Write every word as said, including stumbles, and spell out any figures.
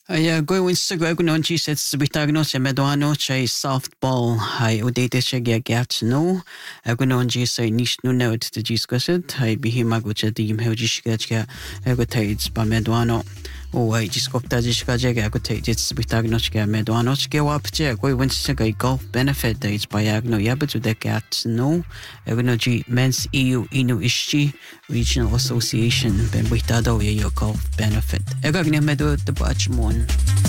Ay go winsa go go non chi sets bitagno se medoano che softball hay udete che get no go non chi se nish no note to discussed hay bihi maguche di im hoji shikachka go tates ba medoano o ay discopta jishka ga go tates bitagno che medoano che wapche go winsa go golf benefit dates by agno yabutu de get no go no chi men's E U inu ishi regional association ben bitado yo golf benefit ega gne medo de bachmon